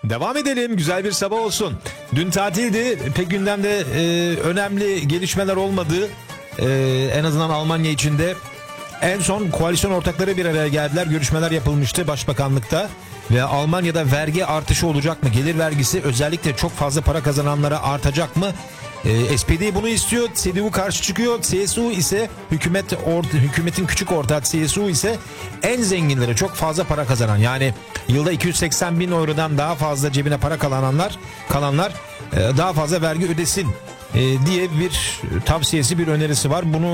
Devam edelim. Güzel bir sabah olsun. Dün tatildi. Pek gündemde önemli gelişmeler olmadı. En azından Almanya içinde. En son koalisyon ortakları bir araya geldiler. Görüşmeler yapılmıştı Başbakanlıkta. Ve Almanya'da vergi artışı olacak mı? Gelir vergisi özellikle çok fazla para kazananlara artacak mı? SPD bunu istiyor. CDU karşı çıkıyor. CSU ise hükümetin küçük ortağı CSU ise en zenginlere, çok fazla para kazanan, yani yılda 280 bin eurodan daha fazla cebine para kalanlar daha fazla vergi ödesin diye bir tavsiyesi, bir önerisi var. Bunu